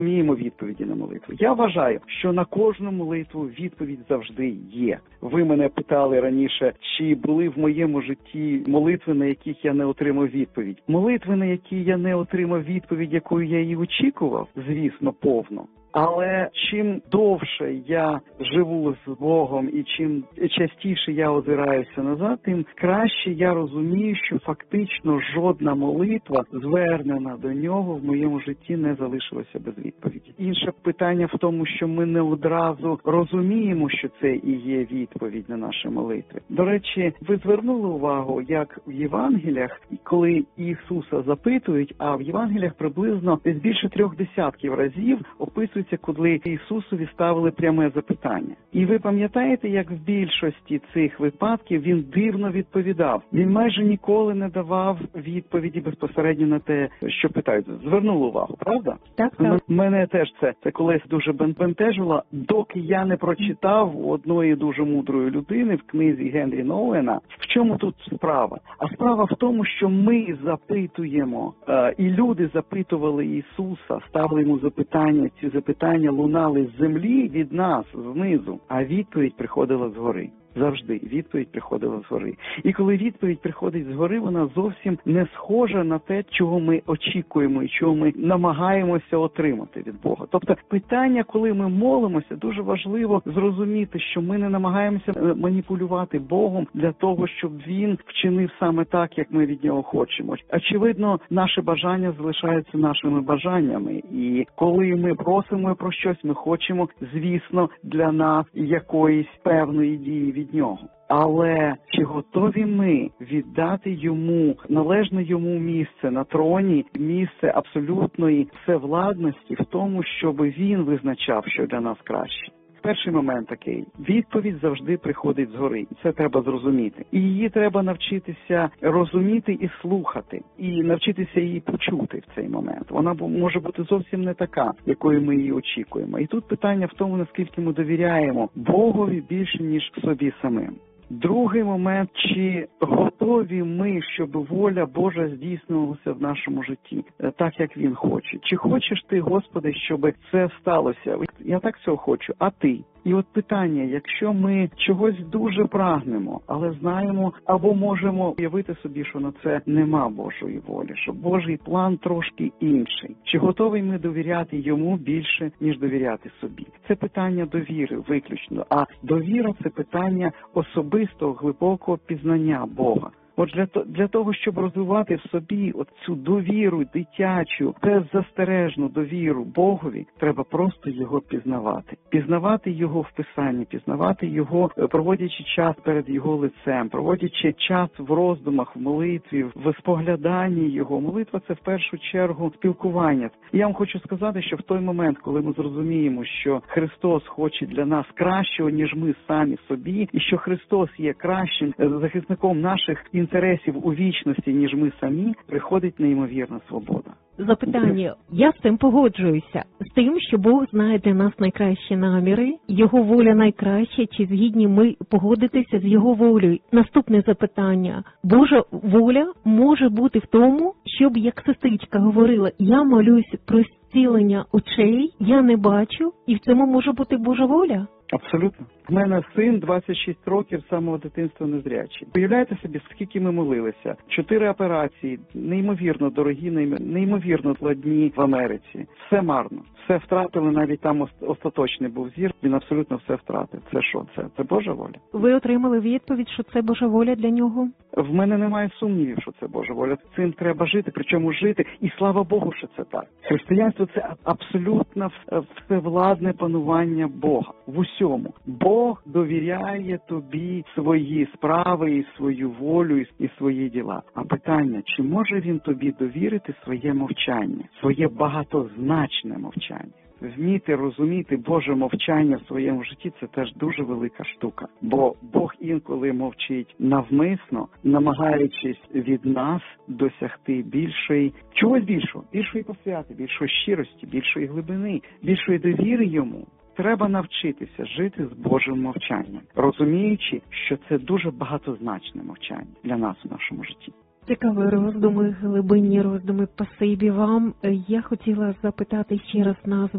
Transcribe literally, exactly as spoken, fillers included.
розуміємо відповіді на молитву. Я вважаю, що на кожну молитву відповідь завжди є. Ви мене питали раніше, чи були в моєму житті молитви, на яких я не отримав відповідь. Молитви, на які я не отримав відповідь, якою я її очікував, звісно, повно. Але чим довше я живу з Богом і чим частіше я озираюся назад, тим краще я розумію, що фактично жодна молитва, звернена до нього, в моєму житті не залишилася без відповіді. Інше питання в тому, що ми не одразу розуміємо, що це і є відповідь на наші молитви. До речі, ви звернули увагу, як в Євангеліях, коли Ісуса запитують, а в Євангеліях приблизно десь більше трьох десятків разів описують, коли Ісусові ставили пряме запитання. І ви пам'ятаєте, як в більшості цих випадків він дивно відповідав. Він майже ніколи не давав відповіді безпосередньо на те, що питають. Звернули увагу, правда? Так, так. Мене теж це, це колись дуже бентежило, доки я не прочитав у одної дуже мудрої людини в книзі Генрі Nouwена, в чому тут справа? А справа в тому, що ми запитуємо, і люди запитували Ісуса, ставили йому запитання, ці запитання Питання лунали з землі від нас, знизу, а відповідь приходила згори. Завжди відповідь приходила згори. І коли відповідь приходить згори, вона зовсім не схожа на те, чого ми очікуємо і чого ми намагаємося отримати від Бога. Тобто питання, коли ми молимося, дуже важливо зрозуміти, що ми не намагаємося маніпулювати Богом для того, щоб Він вчинив саме так, як ми від Нього хочемо. Очевидно, наші бажання залишаються нашими бажаннями. І коли ми просимо про щось, ми хочемо, звісно, для нас якоїсь певної дії від Нього. Але чи готові ми віддати йому, належне йому місце на троні, місце абсолютної всевладності в тому, щоб він визначав, що для нас краще? Перший момент такий. Відповідь завжди приходить згори. Це треба зрозуміти. І її треба навчитися розуміти і слухати. І навчитися її почути в цей момент. Вона може бути зовсім не така, якою ми її очікуємо. І тут питання в тому, наскільки ми довіряємо Богові більше, ніж собі самим. Другий момент, чи готові ми, щоб воля Божа здійснювалася в нашому житті, так, як Він хоче. Чи хочеш ти, Господи, щоб це сталося? Я так цього хочу, а ти? І от питання, якщо ми чогось дуже прагнемо, але знаємо, або можемо уявити собі, що на це нема Божої волі, що Божий план трошки інший. Чи готові ми довіряти йому більше, ніж довіряти собі? Це питання довіри виключно, а довіра – це питання особистого, глибокого пізнання Бога. От для, для того, щоб розвивати в собі от цю довіру дитячу, беззастережну довіру Богові, треба просто його пізнавати. Пізнавати його в Писанні, пізнавати його, проводячи час перед його лицем, проводячи час в роздумах, в молитві, в спогляданні його. Молитва – це в першу чергу спілкування. І я вам хочу сказати, що в той момент, коли ми зрозуміємо, що Христос хоче для нас кращого, ніж ми самі собі, і що Христос є кращим захисником наших інтересів у вічності, ніж ми самі, приходить неймовірна свобода. Запитання. Я з цим погоджуюся. З тим, що Бог знає для нас найкращі наміри, Його воля найкраща, чи згідні ми погодитися з Його волею. Наступне запитання. Божа воля може бути в тому, щоб, як сестричка говорила, я молюсь про зцілення очей, я не бачу, і в цьому може бути Божа воля? Абсолютно. У мене син двадцять шість років, з самого дитинства незрячий. Уявляєте собі, скільки ми молилися? Чотири операції, неймовірно дорогі, неймовірно складні в Америці. Все марно. Все втратили, навіть там остаточний був зір, він абсолютно все втратив. Це що? Це, це Божа воля? Ви отримали відповідь, що це Божа воля для нього? В мене немає сумнівів, що це Божа воля. Цим треба жити, причому жити. І слава Богу, що це так. Християнство – це абсолютно всевладне панування Бога в усьому. Бог довіряє тобі свої справи і свою волю і свої діла. А питання, чи може він тобі довірити своє мовчання, своє багатозначне мовчання? Вміти розуміти Боже мовчання в своєму житті – це теж дуже велика штука. Бо Бог інколи мовчить навмисно, намагаючись від нас досягти більшої, чогось більшого, більшої посвяти, більшої щирості, більшої глибини, більшої довіри йому. Треба навчитися жити з Божим мовчанням, розуміючи, що це дуже багатозначне мовчання для нас у нашому житті. Цікаві роздуми, глибинні роздуми. Спасибі вам. Я хотіла запитати ще раз назву